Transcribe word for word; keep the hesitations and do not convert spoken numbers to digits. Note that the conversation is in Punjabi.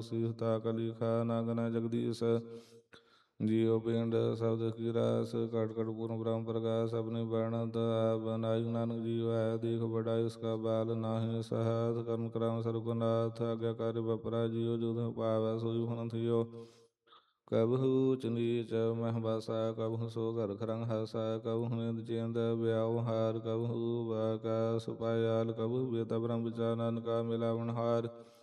ਸੀਤਾ ਕਲੀਖਾ ਨਾਗਨਾ ਜਗਦੀਸ਼ ਜੀਉ ਪਿੰਡ ਸ਼ਬਦ ਕੀ ਰਾਸ ਕਟ ਕਟ ਪੂਰਨ ਬ੍ਰਹਮ ਪ੍ਰਕਾਸ਼ ਆਪਣੀ ਬਣਤ ਬਣਾਈ ਨਾਨਕ ਜੀਉ ਹੈ ਦੇਖ ਬੜਾ ਇਸਕਾ ਬਾਲ ਨਾਹੀ ਸਹਾਸ ਕਰਮ ਕਰਾਮ ਸਰਗੁਨਾਥ ਆਗਿਆਕਾਰੀ ਬਪਰਾ ਜੀਉ ਜੁਦ ਪਾਵੈ ਸੋਈ ਫਨ ਥਿਓ ਕਬਹੁ ਊਚ ਨੀਚ ਮਹਿ ਬਾਸਾ ਕਬਹੁ ਸੋ ਘਰ ਖਰੰਗ ਹਾਸਾ ਕਬਹੁ ਨਿੰਦ ਚਿੰਦ ਵਿਆਉ ਹਾਰ ਕਬਹੁ ਬਾਕਾ ਸੁਪਾਇਆਲ ਕਬਹੁ ਬੇਤਾ ਬ੍ਰਹਮ ਵਿਚਾਰ ਨਾਨਕਾ ਮਿਲਾਵਣ ਹਾਰ